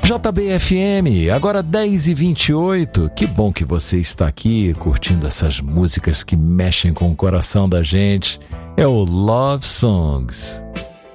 JBFM, agora 10h28. Que bom que você está aqui curtindo essas músicas que mexem com o coração da gente. É o Love Songs.